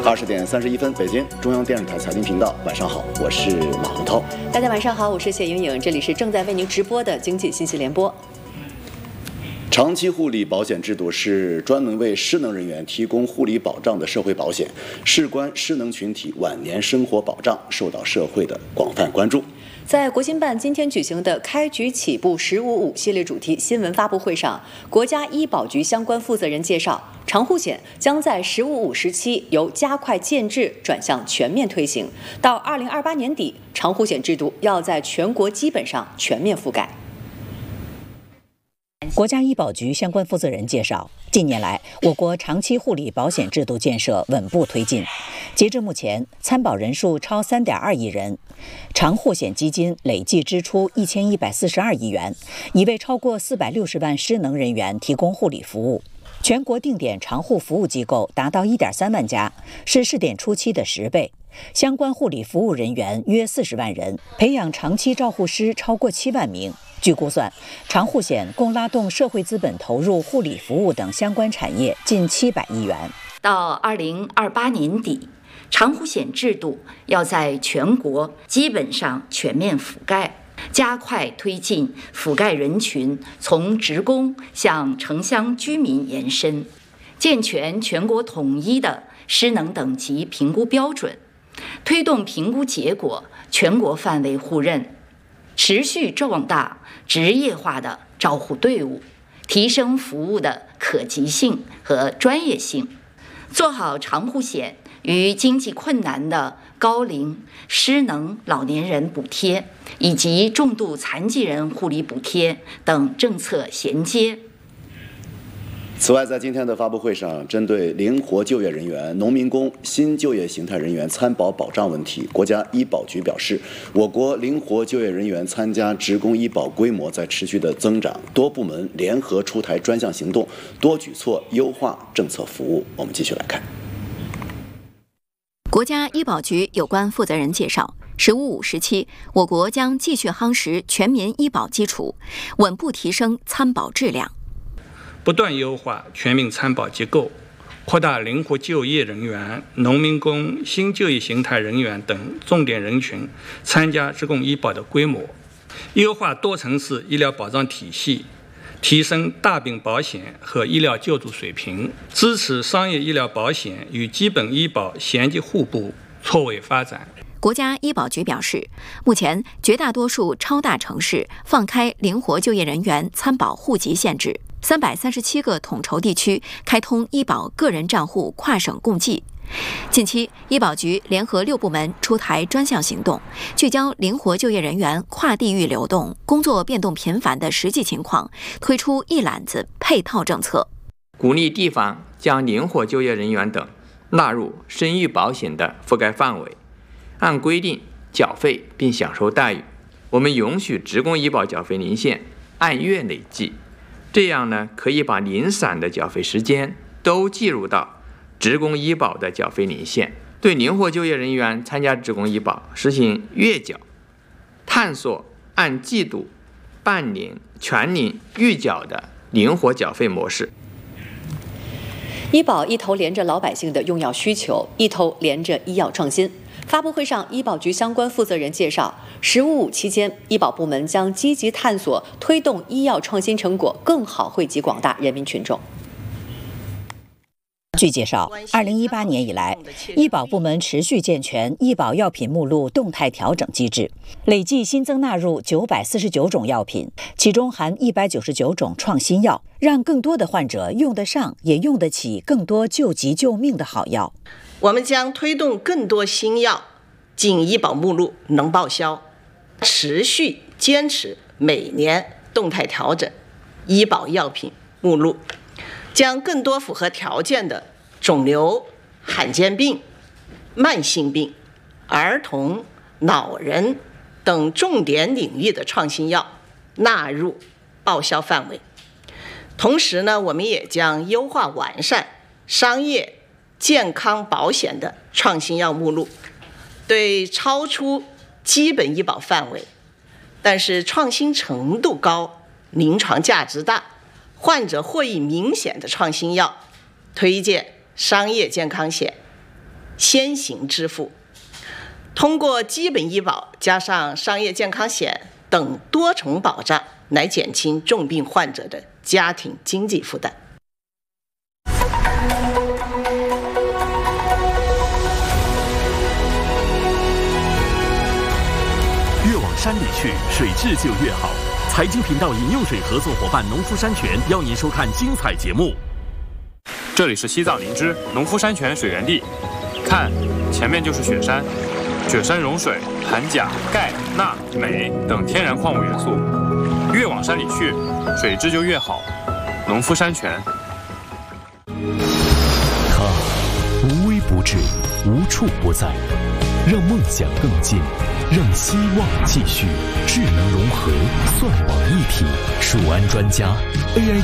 20点31分，北京中央电视台财经频道，晚上好，我是马洪涛。 大家晚上好，我是谢莹莹，这里是正在为您直播的经济信息联播。 长期护理保险制度是专门为失能人员提供护理保障的社会保险，事关失能群体晚年生活保障，受到社会的广泛关注。 在国新办今天举行的开局起步“15.5”系列主题新闻发布会上，国家医保局相关负责人介绍，长护险将在“15.5”时期由加快建制转向全面推行，到2028年底，长护险制度要在全国基本上全面覆盖。 国家医保局相关负责人介绍，近年来，我国长期护理保险制度建设稳步推进。截至目前，参保人数超3.2亿人，长护险基金累计支出1142亿元，已为超过460万失能人员提供护理服务。全国定点长护服务机构达到1.3万家，是试点初期的10倍。相关护理服务人员约40万人，培养长期照护师超过7万名。据估算，长护险共拉动社会资本投入护理服务等相关产业近700亿元。 到2028年底，长护险制度要在全国基本上全面覆盖，加快推进覆盖人群从职工向城乡居民延伸，健全全国统一的失能等级评估标准，推动评估结果全国范围互认，持续壮大职业化的照护队伍，提升服务的可及性和专业性，做好长护险与经济困难的高龄、失能老年人补贴以及重度残疾人护理补贴等政策衔接。 此外，在今天的发布会上，针对灵活就业人员、农民工、新就业形态人员参保保障问题，国家医保局表示，我国灵活就业人员参加职工医保规模在持续的增长，多部门联合出台专项行动，多举措优化政策服务。我们继续来看。 国家医保局有关负责人介绍，“15.5”时期，我国将继续夯实全民医保基础，稳步提升参保质量。 不断优化全民参保机构，扩大灵活就业人员、农民工、新就业形态人员等重点人群参加职工医保的规模，优化多层次医疗保障体系，提升大病保险和医疗救助水平，支持商业医疗保险与基本医保衔接互补，错位发展。 国家医保局表示，目前绝大多数超大城市放开灵活就业人员参保户籍限制，337个统筹地区开通医保个人账户跨省共计。近期，医保局联合6部门出台专项行动，聚焦灵活就业人员跨地域流动、工作变动频繁的实际情况，推出一揽子配套政策， 鼓励地方将灵活就业人员等纳入生育保险的覆盖范围，按规定缴费并享受待遇。我们允许职工医保缴费年限按月累计，这样呢，可以把零散的缴费时间都计入到职工医保的缴费年限。对灵活就业人员参加职工医保实行月缴，探索按季度、半年、全年预缴的灵活缴费模式。 医保一头连着老百姓的用药需求，一头连着医药创新。发布会上，医保局相关负责人介绍，“15.5”期间，医保部门将积极探索推动医药创新成果更好惠及广大人民群众。 据介绍，2018年以来，医保部门持续健全医保药品目录动态调整机制，累计新增纳入949种药品，其中含199种创新药，让更多的患者用得上也用得起更多救急救命的好药。 我们将推动更多新药进医保目录能报销，持续坚持每年动态调整医保药品目录，将更多符合条件的肿瘤、罕见病、慢性病、儿童、老人等重点领域的创新药纳入报销范围。同时呢，我们也将优化完善商业健康保险的创新药目录，对超出基本医保范围，但是创新程度高、临床价值大、患者获益明显的创新药，推荐商业健康险、 先行支付。通过基本医保加上商业健康险等多重保障，来减轻重病患者的家庭经济负担。 越往山里去，水质就越好。财经频道饮用水合作伙伴农夫山泉邀您收看精彩节目。 这里是西藏林芝农夫山泉水源地，看，前面就是雪山。雪山融水含钾、钙、钠、镁等天然矿物元素，越往山里去，水质就越好。农夫山泉。 它无微不至，无处不在，让梦想更近，让希望继续。智能融合，算网一体，数安专家 AI。